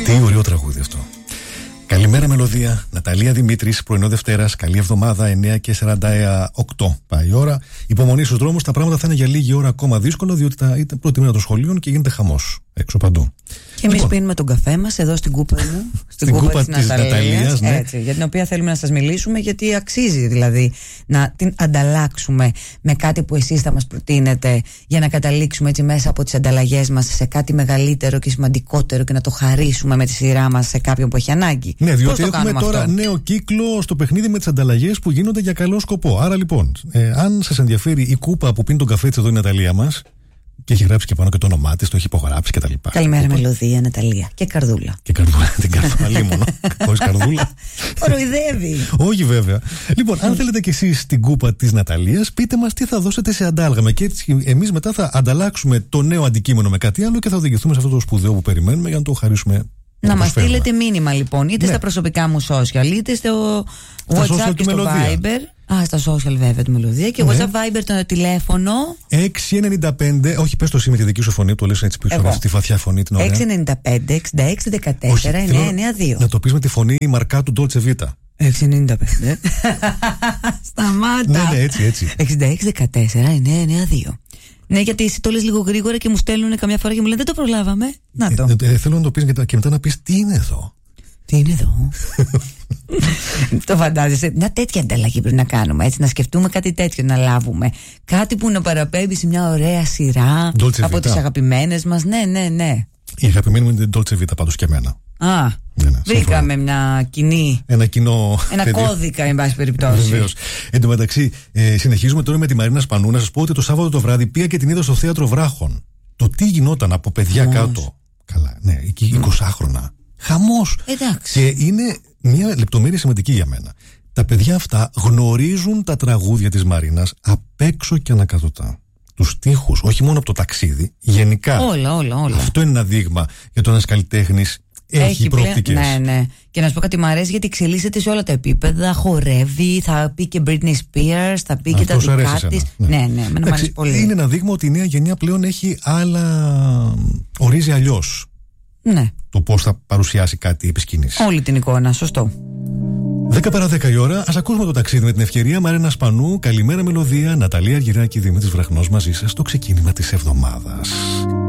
Τι ωραίο τραγούδι αυτό. Καλημέρα μελωδία, Ναταλία Δημήτρης, πρωινό Δευτέρας, καλή εβδομάδα, 9:48 πάει η ώρα. Υπομονή στους δρόμους, τα πράγματα θα είναι για λίγη ώρα ακόμα δύσκολα, διότι είτε πρώτη μέρα των σχολείων και γίνεται χαμός έξω παντού. Και εμείς πίνουμε τον καφέ μας εδώ στην κούπα μου, στην κούπα της Ναταλίας, ναι. Έτσι, για την οποία θέλουμε να σας μιλήσουμε, γιατί αξίζει δηλαδή να την ανταλλάξουμε με κάτι που εσείς θα μας προτείνετε, για να καταλήξουμε έτσι μέσα από τις ανταλλαγές μας σε κάτι μεγαλύτερο και σημαντικότερο και να το χαρίσουμε με τη σειρά μας σε κάποιον που έχει ανάγκη. Ναι, διότι έχουμε τώρα αυτό? Νέο κύκλο στο παιχνίδι με τις ανταλλαγές που γίνονται για καλό σκοπό. Άρα λοιπόν, αν σας ενδιαφέρει η κούπα που πίνει τον καφέ της εδώ η Ναταλία μας, και έχει γράψει και πάνω και το όνομά της, το έχει υπογράψει κτλ. Καλημέρα, μελωδία, Ναταλία. Και καρδούλα. Και καρδούλα, την καρδούλα λίμωνο. Χωρίς καρδούλα. Κοροϊδεύει. Όχι βέβαια. Λοιπόν, αν θέλετε κι εσείς την κούπα της Ναταλίας, πείτε μας τι θα δώσετε σε αντάλλαγμα. Και έτσι εμείς μετά θα ανταλλάξουμε το νέο αντικείμενο με κάτι άλλο και θα οδηγηθούμε σε αυτό το σπουδαίο που περιμένουμε για να το χαρίσουμε. Να μας στείλετε μήνυμα λοιπόν, είτε στα προσωπικά μου social, είτε στο WhatsApp και στο Viber. Στα social βέβαια του Μελωδία και WhatsApp, Viber το τηλέφωνο 695, όχι πες το εσύ με τη δική σου φωνή, το λες έτσι πίσω στη βαθιά φωνή την ωραία. 695 66 14 992. Να το πεις με τη φωνή μαρκά του Dolce Vita. 695 Σταμάτα. Ναι, έτσι 66 14 992. Ναι, γιατί εσύ το λες λίγο γρήγορα και μου στέλνουν καμιά φορά και μου λένε δεν το προλάβαμε. Να το. Θέλω να το πεις και μετά να πεις τι είναι εδώ. Τι είναι εδώ. Το φαντάζεσαι. Μια τέτοια ανταλλαγή πρέπει να κάνουμε. Έτσι, να σκεφτούμε κάτι τέτοιο, να λάβουμε. Κάτι που να παραπέμπει σε μια ωραία σειρά από τις αγαπημένες μας. Ναι. Η αγαπημένη μου είναι την Dolce Vita πάντως και εμένα. Βρήκαμε μια κοινή. Ένα κοινό. Ένα κώδικα, εν πάση περιπτώσει. Βεβαίως. Εν τω μεταξύ, συνεχίζουμε τώρα με τη Μαρίνα Σπανού. Να σας πω ότι το Σάββατο το βράδυ πήγα και την είδα στο Θέατρο Βράχων. Το τι γινόταν από παιδιά κάτω. Καλά, ναι, εκεί 20χρονα. Χαμός. Εντάξει. Και είναι μια λεπτομέρεια σημαντική για μένα. Τα παιδιά αυτά γνωρίζουν τα τραγούδια της Μαρίνας απ' έξω και ανακατοτά. Τους στίχους, όχι μόνο από το ταξίδι, γενικά. Όλα. Αυτό είναι ένα δείγμα για το ένας καλλιτέχνης έχει προοπτικές. Ναι. Και να σου πω κάτι, μου αρέσει γιατί εξελίσσεται σε όλα τα επίπεδα. Χορεύει, θα πει και Britney Spears, θα πει και τα δικά της. Ναι, μου αρέσει πολύ. Είναι ένα δείγμα ότι η νέα γενιά πλέον έχει ορίζει αλλιώς. Ναι. Το πώς θα παρουσιάσει κάτι επί σκηνής. Όλη την εικόνα, σωστό. 10 παρά 10 η ώρα, ας ακούσουμε το ταξίδι με την ευκαιρία. Μαρίνα Σπανού, καλημέρα μελωδία, Ναταλία Αργυράκη, Δημήτρης Βραχνός μαζί σας στο ξεκίνημα της εβδομάδας.